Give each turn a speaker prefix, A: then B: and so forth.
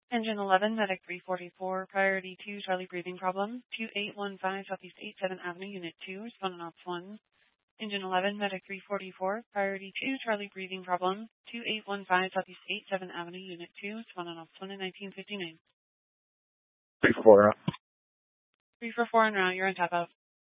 A: Engine 11, Medic 344, Priority 2, Charlie breathing problem, 2815 Southeast 87 Avenue, Unit 2, respond on Ops 1. Engine 11, Medic 344, Priority 2, Charlie breathing problem, 2815 Southeast 87 Avenue, Unit 2, respond on Ops 1 in 1959.
B: 344.
A: 344 en route, you're on tap out.